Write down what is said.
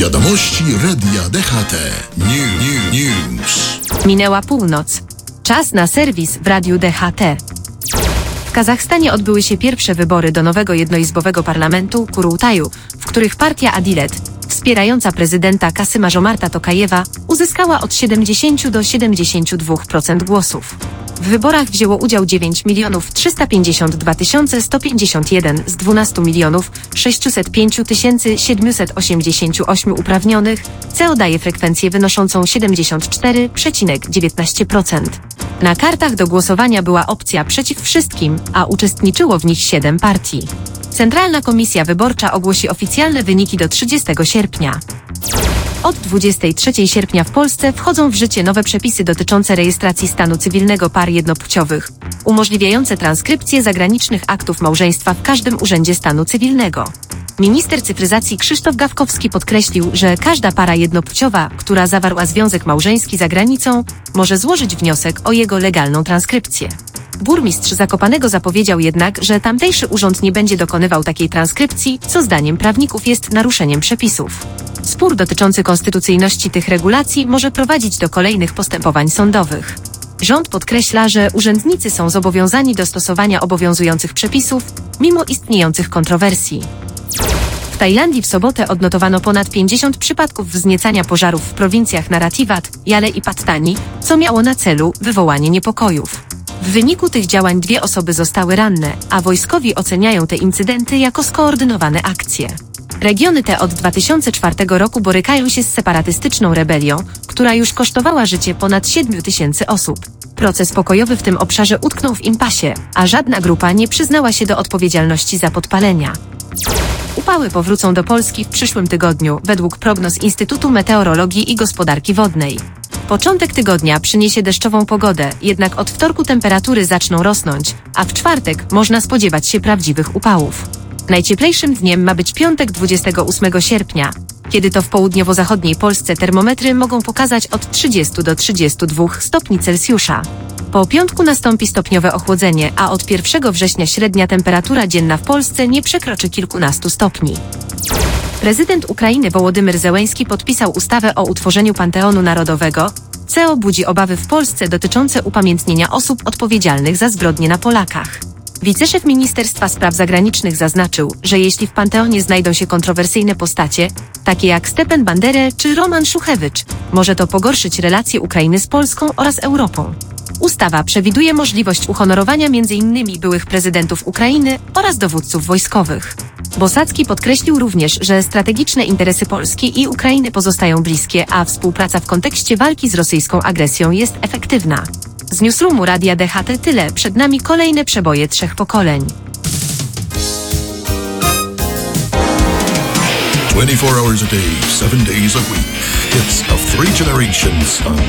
Wiadomości Radia DHT. News. Minęła północ. Czas na serwis w Radiu DHT. W Kazachstanie odbyły się pierwsze wybory do nowego jednoizbowego parlamentu Kurultaju, w których partia Adilet, wspierająca prezydenta Kasyma-Żomarta Tokajewa, uzyskała od 70 do 72% głosów. W wyborach wzięło udział 9 352 151 z 12 605 788 uprawnionych, co daje frekwencję wynoszącą 74,19%. Na kartach do głosowania była opcja przeciw wszystkim, a uczestniczyło w nich 7 partii. Centralna Komisja Wyborcza ogłosi oficjalne wyniki do 30 sierpnia. Od 23 sierpnia w Polsce wchodzą w życie nowe przepisy dotyczące rejestracji stanu cywilnego par jednopłciowych, umożliwiające transkrypcję zagranicznych aktów małżeństwa w każdym urzędzie stanu cywilnego. Minister cyfryzacji Krzysztof Gawkowski podkreślił, że każda para jednopłciowa, która zawarła związek małżeński za granicą, może złożyć wniosek o jego legalną transkrypcję. Burmistrz Zakopanego zapowiedział jednak, że tamtejszy urząd nie będzie dokonywał takiej transkrypcji, co zdaniem prawników jest naruszeniem przepisów. Spór dotyczący konstytucyjności tych regulacji może prowadzić do kolejnych postępowań sądowych. Rząd podkreśla, że urzędnicy są zobowiązani do stosowania obowiązujących przepisów, mimo istniejących kontrowersji. W Tajlandii w sobotę odnotowano ponad 50 przypadków wzniecania pożarów w prowincjach Narathiwat, Yale i Pattani, co miało na celu wywołanie niepokojów. W wyniku tych działań 2 osoby zostały ranne, a wojskowi oceniają te incydenty jako skoordynowane akcje. Regiony te od 2004 roku borykają się z separatystyczną rebelią, która już kosztowała życie ponad 7 000 osób. Proces pokojowy w tym obszarze utknął w impasie, a żadna grupa nie przyznała się do odpowiedzialności za podpalenia. Upały powrócą do Polski w przyszłym tygodniu, według prognoz Instytutu Meteorologii i Gospodarki Wodnej. Początek tygodnia przyniesie deszczową pogodę, jednak od wtorku temperatury zaczną rosnąć, a w czwartek można spodziewać się prawdziwych upałów. Najcieplejszym dniem ma być piątek 28 sierpnia, kiedy to w południowo-zachodniej Polsce termometry mogą pokazać od 30 do 32 stopni Celsjusza. Po piątku nastąpi stopniowe ochłodzenie, a od 1 września średnia temperatura dzienna w Polsce nie przekroczy kilkunastu stopni. Prezydent Ukrainy Wołodymyr Zełenski podpisał ustawę o utworzeniu Panteonu Narodowego, co budzi obawy w Polsce dotyczące upamiętnienia osób odpowiedzialnych za zbrodnie na Polakach. Wiceszef Ministerstwa Spraw Zagranicznych zaznaczył, że jeśli w Panteonie znajdą się kontrowersyjne postacie, takie jak Stepan Bandera czy Roman Szuchewicz, może to pogorszyć relacje Ukrainy z Polską oraz Europą. Ustawa przewiduje możliwość uhonorowania m.in. byłych prezydentów Ukrainy oraz dowódców wojskowych. Bosacki podkreślił również, że strategiczne interesy Polski i Ukrainy pozostają bliskie, a współpraca w kontekście walki z rosyjską agresją jest efektywna. Z Newsroomu Radia DHT tyle, przed nami kolejne przeboje 3 pokoleń. 24 hours a day, 7 days a week. Hits of 3 generations on